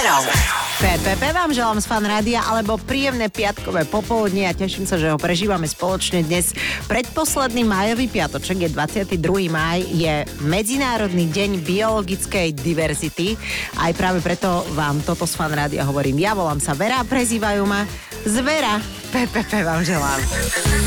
Verou. PPP vám želám z Fan Rádia, alebo príjemné piatkové popoludne a teším sa, že ho prežívame spoločne dnes. Predposledný májový piatoček je 22. máj, je Medzinárodný deň biologickej diverzity. Aj práve preto vám toto z Fan Rádia hovorím. Ja volám sa Vera, prezývajú ma Zvera. PPP vám želám.